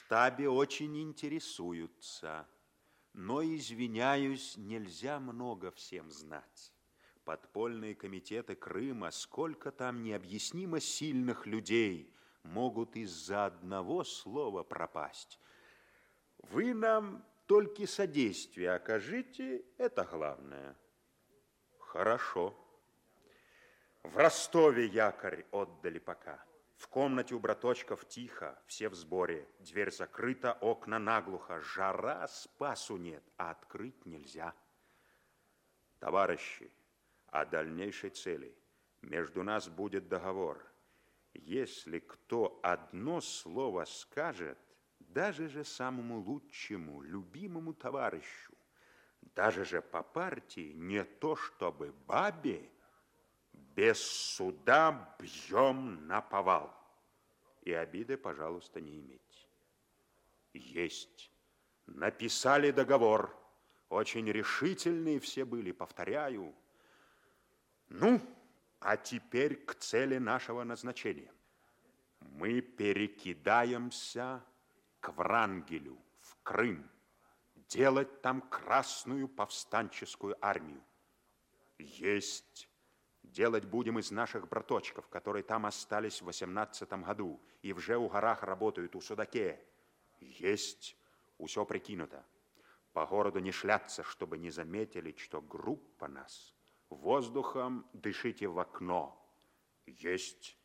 штабе очень интересуются. Но, извиняюсь, нельзя много всем знать. Подпольные комитеты Крыма, сколько там необъяснимо сильных людей, могут из-за одного слова пропасть. Вы нам только содействие окажите, это главное. Хорошо. В Ростове якорь отдали пока. В комнате у браточков тихо, все в сборе. Дверь закрыта, окна наглухо. Жара, спасу нет, а открыть нельзя. Товарищи, о дальнейшей цели. Между нас будет договор. Если кто одно слово скажет, даже же самому лучшему, любимому товарищу, даже же по партии, не то чтобы бабе, без суда бьем наповал. И обиды, пожалуйста, не иметь. Есть. Написали договор. Очень решительные все были, повторяю. Ну, а теперь к цели нашего назначения. Мы перекидаемся к Врангелю, в Крым, делать там Красную повстанческую армию. Есть. Делать будем из наших браточков, которые там остались в 18-м году и вже у горах работают у Судаке. Есть. Усё прикинуто. По городу не шляться, чтобы не заметили, что группа нас. Воздухом дышите в окно. Есть.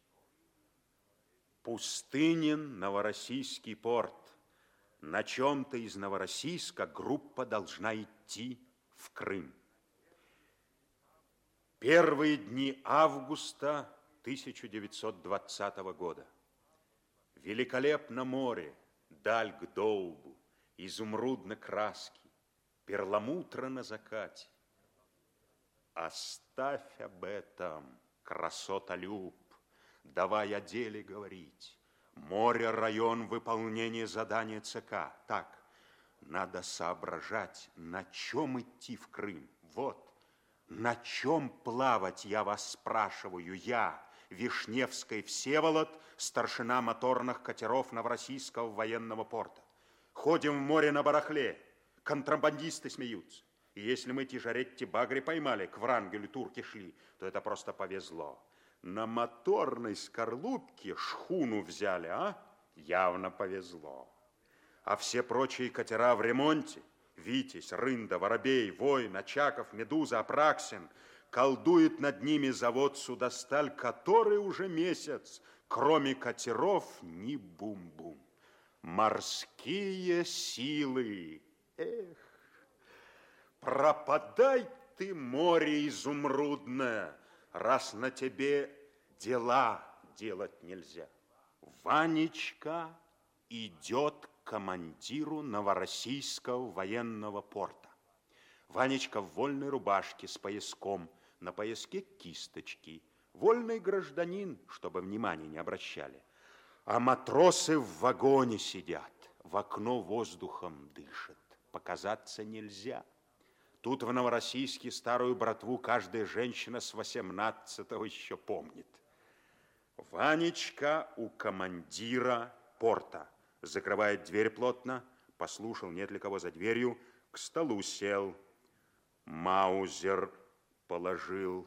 Пустынен, Новороссийский порт. На чем-то из Новороссийска группа должна идти в Крым. Первые дни августа 1920 года. Великолепно море, даль к Доубу, изумрудно-краски, перламутра на закате. Оставь об этом, красотолюб, давай о деле говорить. Море, район выполнения задания ЦК. Так, надо соображать, на чем идти в Крым. Вот. На чем плавать, я вас спрашиваю, я, Вишневский Всеволод, старшина моторных катеров Новороссийского военного порта. Ходим в море на барахле, контрабандисты смеются. И если мы Тижаретти Багри поймали, к Врангелю турки шли, то это просто повезло. На моторной скорлупке шхуну взяли, а? Явно повезло. А все прочие катера в ремонте. Витязь, Рында, Воробей, Воин, Очаков, Медуза, Апраксин. Колдует над ними завод Судосталь, который уже месяц, кроме катеров, ни бум-бум. Морские силы. Эх, пропадай ты, море изумрудное, раз на тебе дела делать нельзя. Ванечка идет к командиру Новороссийского военного порта. Ванечка в вольной рубашке с пояском, на пояске кисточки. Вольный гражданин, чтобы внимания не обращали. А матросы в вагоне сидят, в окно воздухом дышат. Показаться нельзя. Тут в Новороссийске старую братву каждая женщина с 18-го еще помнит. Ванечка у командира порта. Закрывает дверь плотно, послушал, нет ли кого за дверью, к столу сел, маузер положил.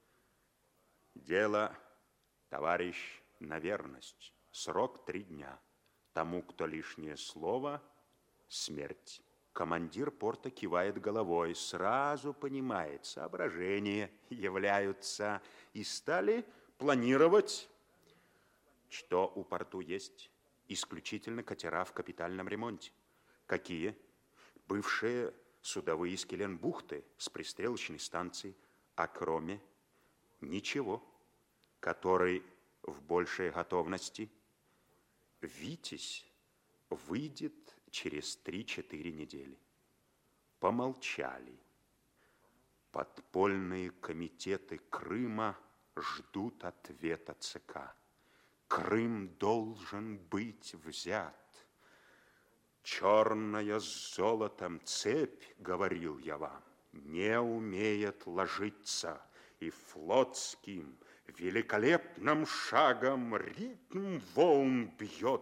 Дело, товарищ, на верность. Срок 3 дня. Тому, кто лишнее слово, смерть. Командир порта кивает головой, сразу понимает, соображения являются. И стали планировать, что у порту есть. Исключительно катера в капитальном ремонте. Какие? Бывшие судовые из Келенбухты с пристрелочной станцией, а кроме ничего, который в большей готовности. Витязь выйдет через 3-4 недели. Помолчали. Подпольные комитеты Крыма ждут ответа ЦК. Крым должен быть взят. Черная с золотом цепь, говорил я вам, не умеет ложиться, и флотским великолепным шагом ритм волн бьет